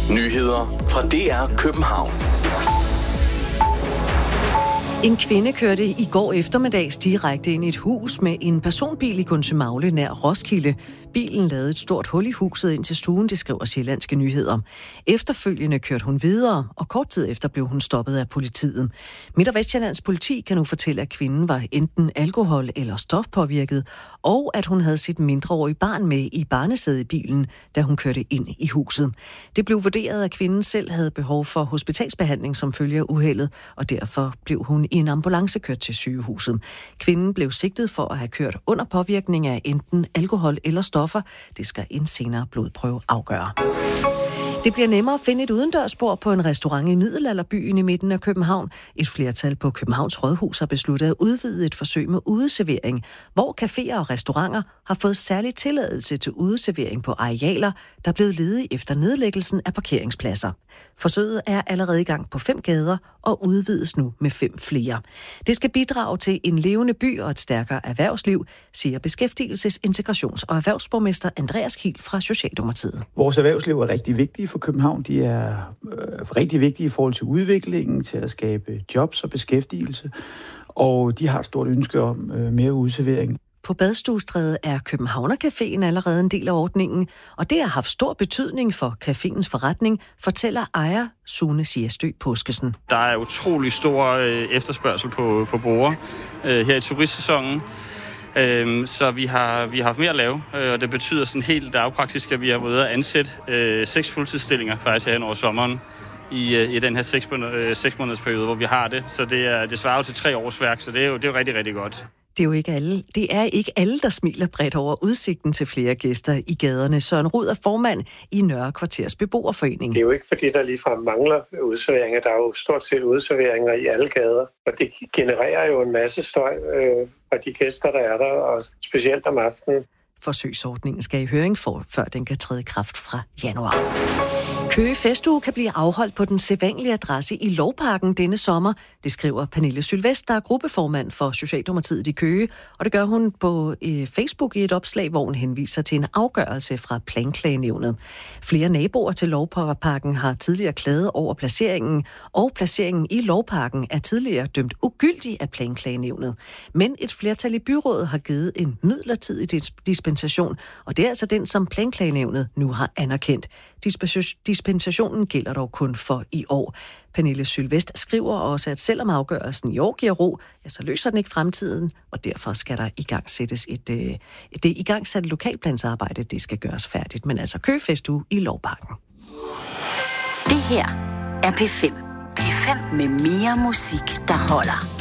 Nyheder fra DR København. En kvinde kørte i går eftermiddags direkte ind i et hus med en personbil i Gundsømagle nær Roskilde. Bilen lavede et stort hul i huset ind til stuen, det skriver Sjællandske Nyheder. Efterfølgende kørte hun videre, og kort tid efter blev hun stoppet af politiet. Midt- og Vestjyllands politi kan nu fortælle, at kvinden var enten alkohol- eller stofpåvirket, og at hun havde sit mindreårige barn med i barnesædet i bilen, da hun kørte ind i huset. Det blev vurderet, at kvinden selv havde behov for hospitalsbehandling som følge af uheldet, og derfor blev hun i en ambulance kørt til sygehuset. Kvinden blev sigtet for at have kørt under påvirkning af enten alkohol eller stoffer. Det skal en senere blodprøve afgøre. Det bliver nemmere at finde et udendørsbord på en restaurant i middelalderbyen i midten af København. Et flertal på Københavns Rådhus har besluttet at udvide et forsøg med udeservering, hvor caféer og restauranter har fået særlig tilladelse til udeservering på arealer, der er blevet ledige efter nedlæggelsen af parkeringspladser. Forsøget er allerede i gang på 5 gader og udvides nu med 5 flere. Det skal bidrage til en levende by og et stærkere erhvervsliv, siger beskæftigelses-, integrations- og erhvervsborgmester Andreas Kiel fra Socialdemokratiet. Vores erhvervsliv er rigtig vigtige for København. De er rigtig vigtige i forhold til udviklingen, til at skabe jobs og beskæftigelse, og de har et stort ønske om mere udservering. På Badstuestræde er Københavner-caféen allerede en del af ordningen, og det har haft stor betydning for caféens forretning, fortæller ejer Sune Sierstø Påskesen. Der er utrolig stor efterspørgsel på borde her i turistsæsonen. Så vi har haft mere at lave, og det betyder sådan helt dagpraktisk, at vi har været at ansætte 6 fuldtidsstillinger faktisk hen over sommeren i den her 6 måneders periode, hvor vi har det. Så det svarer jo til 3 års værk, så det er jo rigtig, rigtig godt. Det er ikke alle, der smiler bredt over udsigten til flere gæster i gaderne. Søren Rud er formand i Nørre Kvarters Beboerforening. Det er jo ikke, fordi der ligefrem mangler udserveringer. Der er jo stort set udserveringer i alle gader, og det genererer jo en masse støj fra de gæster, der er der, og specielt om aftenen. Forsøgsordningen skal i høring før den kan træde i kraft fra januar. Køge Festuge kan blive afholdt på den sædvanlige adresse i Lovparken denne sommer. Det skriver Pernille Sylvest, der er gruppeformand for Socialdemokratiet i Køge, og det gør hun på Facebook i et opslag, hvor hun henviser til en afgørelse fra Planklagenævnet. Flere naboer til Lovparken har tidligere klaget over placeringen, og placeringen i Lovparken er tidligere dømt ugyldig af Planklagenævnet. Men et flertal i byrådet har givet en midlertidig dispensation, og det er altså den, som Planklagenævnet nu har anerkendt. Dispensationen gælder dog kun for i år. Pernille Sylvest skriver også, at selvom afgørelsen i år giver ro, ja, så løser den ikke fremtiden, og derfor skal der igangsættes det igangsatte lokalplansarbejde, det skal gøres færdigt. Men altså Køge Festuge i Lovparken. Det her er P5. P5 med mere musik, der holder.